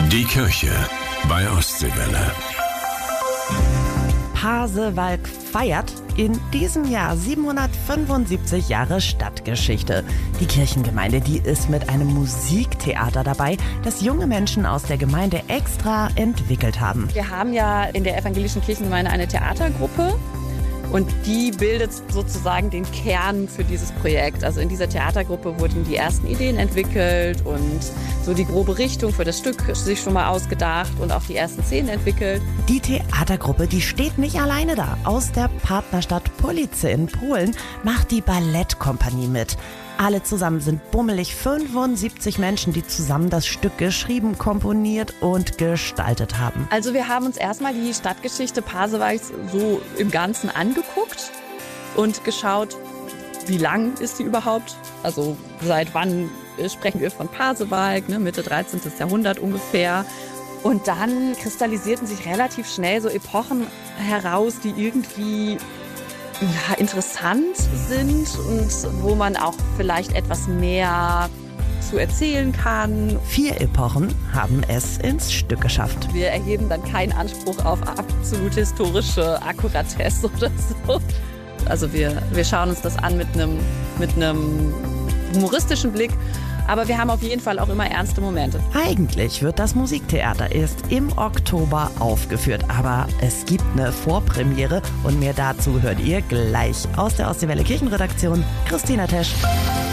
Die Kirche bei Ostseewelle. Pasewalk feiert in diesem Jahr 775 Jahre Stadtgeschichte. Die Kirchengemeinde, die ist mit einem Musiktheater dabei, das junge Menschen aus der Gemeinde extra entwickelt haben. Wir haben ja in der evangelischen Kirchengemeinde eine Theatergruppe. Und die bildet sozusagen den Kern für dieses Projekt. Also in dieser Theatergruppe wurden die ersten Ideen entwickelt und so die grobe Richtung für das Stück sich schon mal ausgedacht und auch die ersten Szenen entwickelt. Die Theatergruppe, die steht nicht alleine da. Aus der Partnerstadt Police in Polen macht die Ballettkompanie mit. Alle zusammen sind bummelig 75 Menschen, die zusammen das Stück geschrieben, komponiert und gestaltet haben. Also wir haben uns erstmal die Stadtgeschichte Pasewalks so im Ganzen angeguckt und geschaut, wie lang ist die überhaupt? Also seit wann sprechen wir von Pasewalk, ne? Mitte 13. Jahrhundert ungefähr. Und dann kristallisierten sich relativ schnell so Epochen heraus, die irgendwie interessant sind und wo man auch vielleicht etwas mehr zu erzählen kann. 4 Epochen haben es ins Stück geschafft. Wir erheben dann keinen Anspruch auf absolute historische Akkuratesse oder so. Also wir schauen uns das an mit einem humoristischen Blick. Aber wir haben auf jeden Fall auch immer ernste Momente. Eigentlich wird das Musiktheater erst im Oktober aufgeführt, aber es gibt eine Vorpremiere und mehr dazu hört ihr gleich aus der Ostseewelle Kirchenredaktion. Christina Tesch.